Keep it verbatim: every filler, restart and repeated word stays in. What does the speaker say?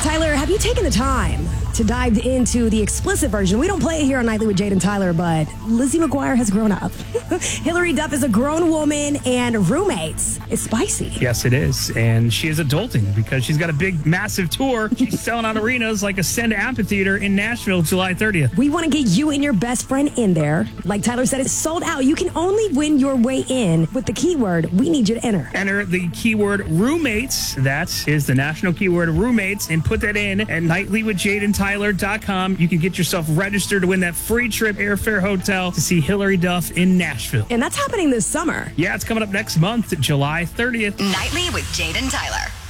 Tyler, have you taken the time to dive into the explicit version? We don't play it here on Nightly with Jade and Tyler, but Lizzie McGuire has grown up. Hilary Duff is a grown woman, and Roommates is spicy. Yes, it is. And she is adulting because she's got a big, massive tour. She's selling out arenas like Ascend Amphitheater in Nashville, July thirtieth. We want to get you and your best friend in there. Like Tyler said, it's sold out. You can only win your way in with the keyword we need you to enter. Enter the keyword roommates. That is the national keyword roommates, and put that in at nightly with jade and tyler dot com. You can get yourself registered to win that free trip, airfare, hotel to see Hilary Duff in Nashville. And that's happening this summer. Yeah, it's coming up next month, July thirtieth. Nightly with Jade and Tyler.